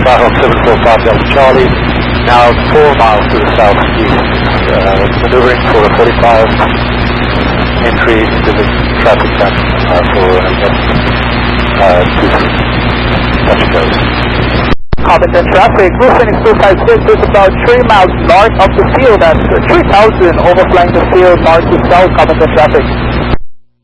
Skyhawk 745 Delta Charlie, now 4 miles to the southeast, maneuvering for a 45 entry into the traffic jam for an S23. Touch and goes. Covington traffic, Blue Phoenix 256 is about 3 miles north of the field at 3000, overflying the field north to south, Covington traffic.